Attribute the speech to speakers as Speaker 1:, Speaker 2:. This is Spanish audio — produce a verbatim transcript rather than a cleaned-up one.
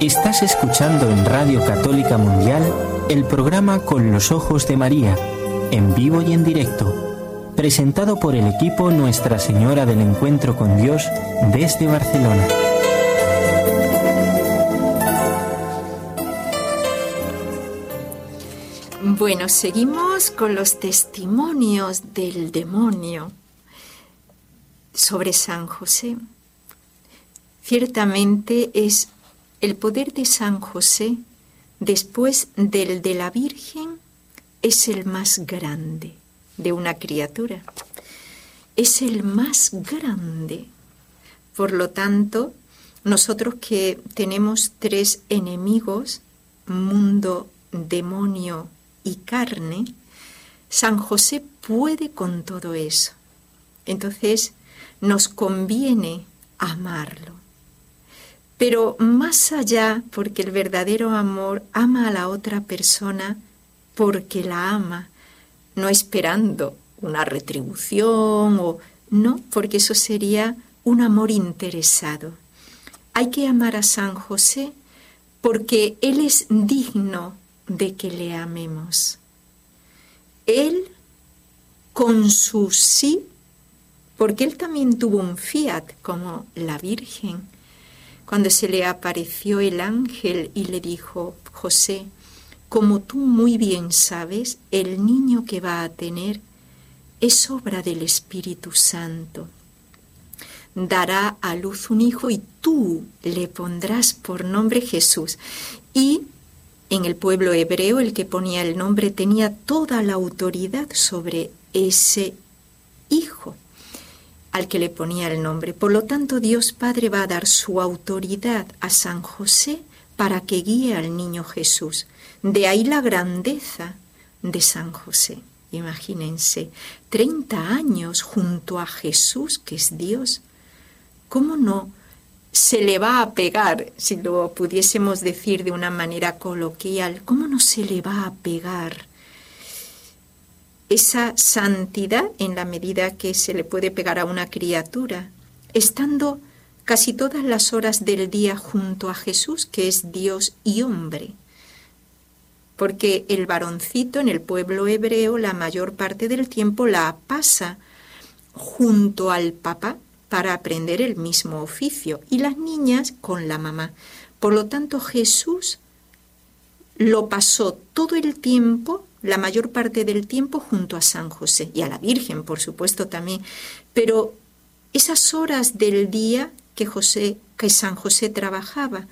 Speaker 1: Estás escuchando en Radio Católica Mundial el programa Con los Ojos de María, en vivo y en directo, presentado por el equipo Nuestra Señora del Encuentro con Dios desde Barcelona.
Speaker 2: Bueno, seguimos con los testimonios del demonio sobre San José. Ciertamente es el poder de San José, después del de la Virgen, es el más grande de una criatura. Es el más grande. Por lo tanto, nosotros que tenemos tres enemigos, mundo, demonio y carne, San José puede con todo eso. Entonces, nos conviene amarlo. Pero más allá, porque el verdadero amor ama a la otra persona porque la ama, no esperando una retribución o no, porque eso sería un amor interesado. Hay que amar a San José porque él es digno de que le amemos. Él, con su sí, porque él también tuvo un fiat como la Virgen, cuando se le apareció el ángel y le dijo: José, como tú muy bien sabes, el niño que va a tener es obra del Espíritu Santo. Dará a luz un hijo y tú le pondrás por nombre Jesús. Y en el pueblo hebreo el que ponía el nombre tenía toda la autoridad sobre ese hijo al que le ponía el nombre. Por lo tanto, Dios Padre va a dar su autoridad a San José para que guíe al niño Jesús. De ahí la grandeza de San José. Imagínense, treinta años junto a Jesús, que es Dios. ¿Cómo no se le va a pegar, si lo pudiésemos decir de una manera coloquial, cómo no se le va a pegar esa santidad en la medida que se le puede pegar a una criatura, estando casi todas las horas del día junto a Jesús, que es Dios y hombre? Porque el varoncito en el pueblo hebreo la mayor parte del tiempo la pasa junto al papá para aprender el mismo oficio, y las niñas con la mamá. Por lo tanto, Jesús lo pasó todo el tiempo, la mayor parte del tiempo, junto a San José, y a la Virgen, por supuesto, también. Pero esas horas del día que, José, que San José trabajaba,